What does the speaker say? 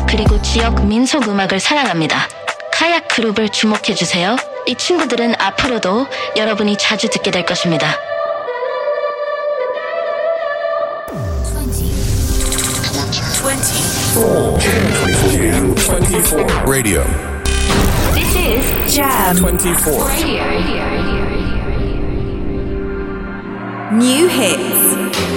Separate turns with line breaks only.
그리고 지역 민속 음악을 사랑합니다. 카약 그룹을 주목해주세요. 이 친구들은 앞으로도 여러분이 자주 듣게 될 것입니다.
24 Radio.
This is Jam
24
Radio. New hits.